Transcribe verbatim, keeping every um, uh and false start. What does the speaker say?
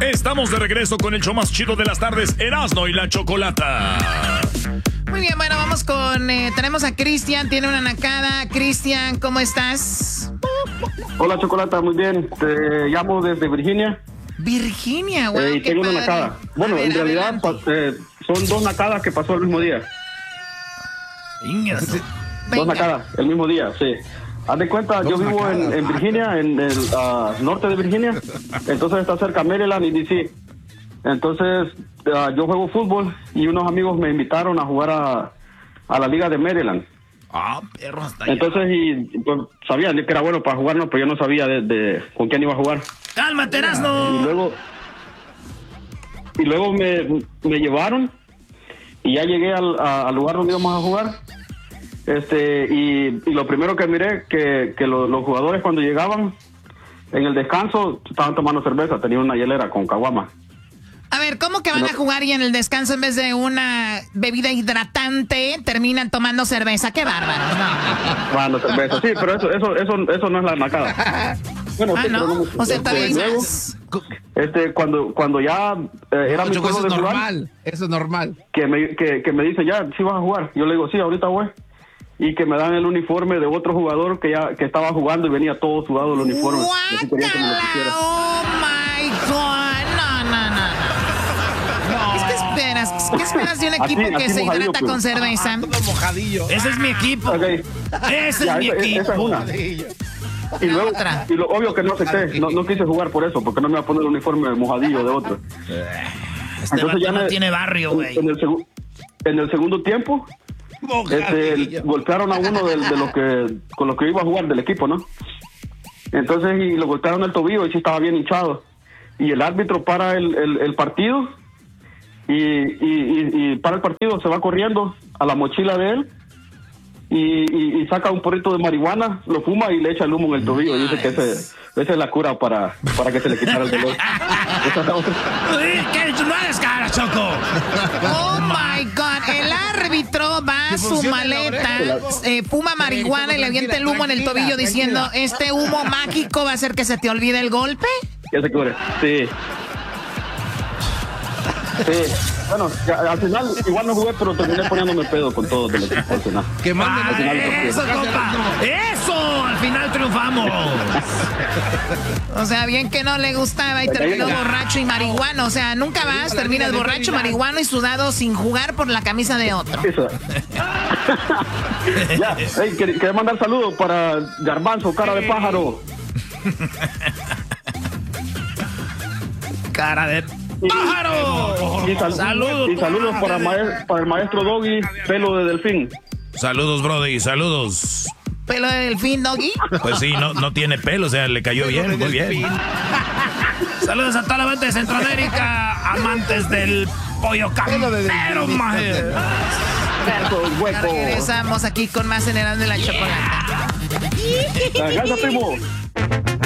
Estamos de regreso con el show más chido de las tardes, Erasmo y la Chocolata. Muy bien, bueno, vamos con... Eh, tenemos a Cristian, tiene una nacada. Cristian, ¿cómo estás? Hola, Chocolata, muy bien. Te llamo desde Virginia. Virginia, wow, eh, y qué tengo padre. una nacada. Bueno, ver, en realidad eh, son dos nacadas que pasó el mismo día. Venga. Dos nacadas, el mismo día, sí. Haz de cuenta, yo vivo en, en Virginia, en el uh, norte de Virginia. Entonces está cerca Maryland y D C. Entonces uh, yo juego fútbol y unos amigos me invitaron a jugar a, a la liga de Maryland. Ah, perro, hasta allá. Entonces, y pues, sabían que era bueno para jugar, no, pero yo no sabía de, de con quién iba a jugar. ¡Cálmate, Erasmo! Y luego, y luego me, me llevaron y ya llegué al, a, al lugar donde íbamos a jugar. Este, y, y lo primero que miré, que, que lo, los jugadores cuando llegaban en el descanso estaban tomando cerveza, tenían una hielera con caguama. A ver, ¿cómo que van No. a jugar y en el descanso en vez de una bebida hidratante terminan tomando cerveza? ¡Qué bárbaros! No. Tomando cerveza, sí, pero eso, eso, eso, eso no es la nacada. Bueno, Ah, sí, pero ¿no? O sea, este, todavía luego, es- este, cuando, cuando ya eh, era No, mi Choco, turno eso es de jugar, normal. Eso es normal. que me, que, que me dice, ya, sí vas a jugar. Yo le digo, sí, ahorita voy. Y que me dan el uniforme de otro jugador que ya que estaba jugando y venía todo sudado el uniforme. Así querían que me lo pusiera. ¡Guácala! ¡Oh, my God! No, no, no, no. Es que esperas, ¿qué esperas de un Así- equipo que así se mojadillo, hidrata pues. con cerveza? Todo mojadillo. Ese es mi equipo. Ok. Ese Ya, es mi esa, equipo. esa es una. Mojadillo. Y luego, otra. y lo obvio que no acepté, no, no quise jugar por eso, porque no me iba a poner el uniforme mojadillo de otro. Este Entonces vato ya no me- tiene barrio, güey. En el, segu- en el segundo tiempo, este, Mojadillo. golpearon a uno de, de los que con los que iba a jugar del equipo, ¿no? Entonces, y lo golpearon el tobillo y sí estaba bien hinchado. Y el árbitro para el, el, el partido y, y, y, y para el partido se va corriendo a la mochila de él y, y, y saca un porrito de marihuana, lo fuma y le echa el humo en el tobillo. Y dice que ese, esa es la cura para, para que se le quitara el dolor. Esa es la otra. Uy, ¿qué? No hagas cara, Choco. Oh my God, el árbitro va a su funciona la maleta, oreja. eh, fuma marihuana y le avienta el humo en el tobillo diciendo, este humo mágico va a hacer que se te olvide el golpe. Ya se cubre. Sí. Sí. Bueno, ya, al final igual no jugué, pero terminé poniéndome pedo con todo del equipo al final. Que manden al final, Ah, eso, porque- compa. Eso, al final triunfamos. O sea, bien que no le gustaba y terminó borracho y marihuano. O sea, nunca vas, terminas borracho, marihuano y sudado sin jugar por la camisa de otro. Eso. Ya, hey, quer- quería mandar saludos para Garbanzo, cara de pájaro. Cara de pájaro. Y, sal- Saludos. y saludos para, mae- para el maestro Doggy, pelo de delfín. Saludos, Brody, saludos. Pelo de delfín, Doggy. Pues sí, no, no tiene pelo, o sea, le cayó bien, muy bien. Saludos a toda la banda de Centroamérica, amantes del pollo campero, maje. Eso, Ya hueco. regresamos aquí con más en Erasmo de la Chocolata. Gracias, primo.